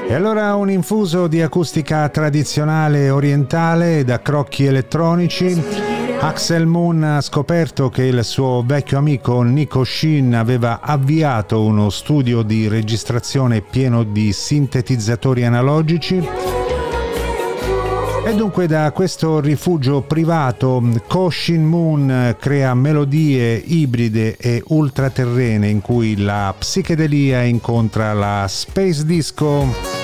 E allora un infuso di acustica tradizionale orientale da crocchi elettronici. Axel Moon ha scoperto che il suo vecchio amico Nico Shin aveva avviato uno studio di registrazione pieno di sintetizzatori analogici. E dunque da questo rifugio privato Koshin Moon crea melodie ibride e ultraterrene in cui la psichedelia incontra la space disco.